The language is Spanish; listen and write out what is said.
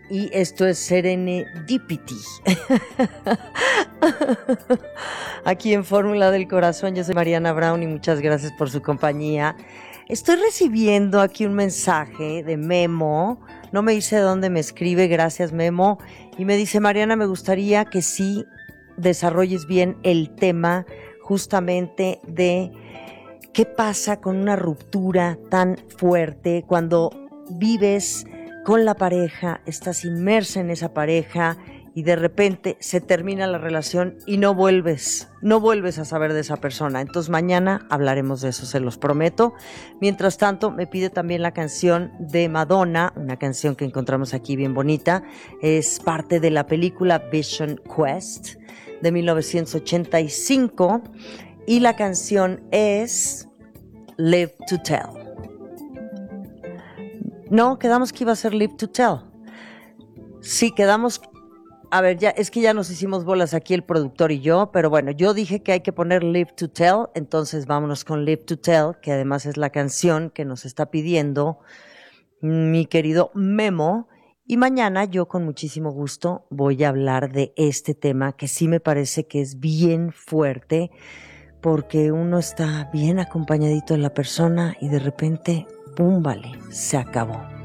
y esto es Serendipity. Aquí en Fórmula del Corazón, yo soy Mariana Brown y muchas gracias por su compañía. Estoy recibiendo aquí un mensaje de Memo, no me dice de dónde me escribe, gracias Memo, y me dice: Mariana, me gustaría que sí desarrolles bien el tema justamente de qué pasa con una ruptura tan fuerte cuando vives con la pareja, estás inmersa en esa pareja y de repente se termina la relación y no vuelves a saber de esa persona. Entonces mañana hablaremos de eso, se los prometo. Mientras tanto, me pide también la canción de Madonna, una canción que encontramos aquí bien bonita, es parte de la película Vision Quest de 1985 y la canción es Live to Tell. No, quedamos que iba a ser Live to Tell. Sí, quedamos. A ver, ya es que ya nos hicimos bolas aquí el productor y yo, pero bueno, yo dije que hay que poner Live to Tell, entonces vámonos con Live to Tell, que además es la canción que nos está pidiendo mi querido Memo. Y mañana yo con muchísimo gusto voy a hablar de este tema que sí me parece que es bien fuerte, porque uno está bien acompañadito de la persona y de repente, ¡pum! Vale, se acabó.